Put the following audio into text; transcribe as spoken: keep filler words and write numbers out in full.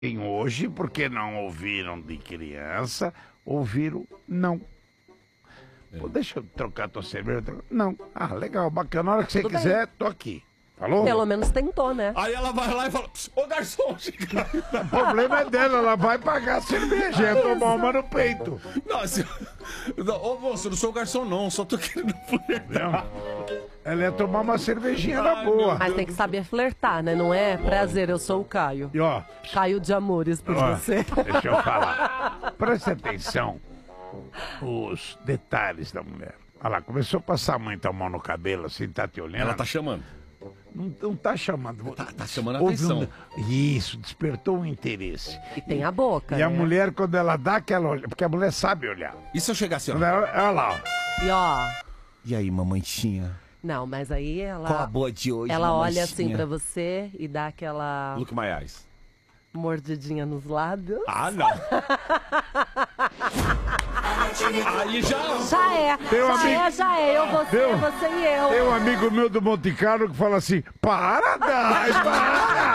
Tem hoje, porque não ouviram de criança, ouviram não. É. Pô, deixa eu trocar tua cerveja. Não. Ah, legal, bacana. Na hora que você Tudo quiser, bem. Tô aqui. Falou? Pelo menos tentou, né? Aí ela vai lá e fala, ô garçom, chega. O problema é dela, ela vai pagar a cerveja, é tomar uma no peito. Não, se... não, ô moço, eu não sou garçom não, só tô querendo flertar. Ela ia tomar uma cervejinha na boa. Mas tem que saber flertar, né? Não é? Prazer, eu sou o Caio. E ó, Caio de amores por ó, você. deixa eu falar. Presta atenção os detalhes da mulher. Olha lá, começou a passar muito a mão no cabelo, assim, tá te olhando. Ela tá chamando. Não, não tá chamando. Tá, tá chamando a Houve atenção. Um... Isso, despertou um interesse. E tem a boca, E né? a mulher, quando ela dá aquela olhada, porque a mulher sabe olhar. E se eu chegar assim, ó? Ela, olha lá, ó. E ó... E aí, mamãezinha? Não, mas aí ela... Qual a boa de hoje, Ela olha mamãezinha? assim pra você e dá aquela... Look my eyes. Mordidinha nos lábios. Ah, não. Aí já... Já é, Tem um já amigo- é, já é. Eu, você, Tem um- você e eu. Tem um amigo meu do Monte Carlo que fala assim, para, Dai, para!